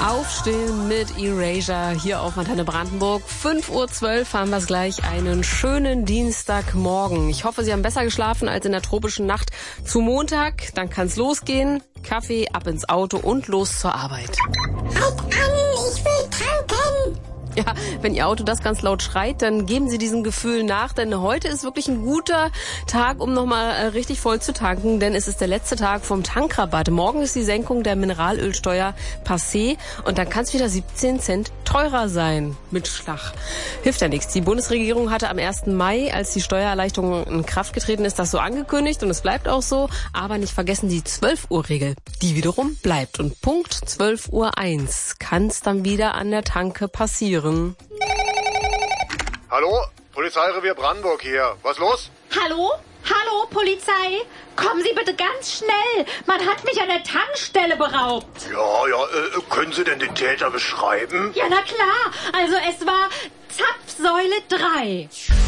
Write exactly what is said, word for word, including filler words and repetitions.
Aufstehen mit Erasure hier auf Antenne Brandenburg. fünf Uhr zwölf haben wir es gleich. Einen schönen Dienstagmorgen. Ich hoffe, Sie haben besser geschlafen als in der tropischen Nacht zu Montag. Dann kann's losgehen. Kaffee, ab ins Auto und los zur Arbeit. Halt an, ich will tanken. Ja, wenn Ihr Auto das ganz laut schreit, dann geben Sie diesem Gefühl nach, denn heute ist wirklich ein guter Tag, um nochmal richtig voll zu tanken, denn es ist der letzte Tag vom Tankrabatt. Morgen ist die Senkung der Mineralölsteuer passé und dann kann es wieder siebzehn Cent teurer sein mit Schlag. Hilft ja nichts. Die Bundesregierung hatte am ersten Mai, als die Steuererleichterung in Kraft getreten ist, das so angekündigt und es bleibt auch so, aber nicht vergessen die zwölf Uhr Regel. Die wiederum bleibt und Punkt zwölf Uhr eins kann es dann wieder an der Tanke passieren. Hallo, Polizeirevier Brandenburg hier. Was los? Hallo? Hallo, Polizei? Kommen Sie bitte ganz schnell. Man hat mich an der Tankstelle beraubt. Ja, ja, äh, können Sie denn den Täter beschreiben? Ja, na klar. Also es war Zapfsäule drei.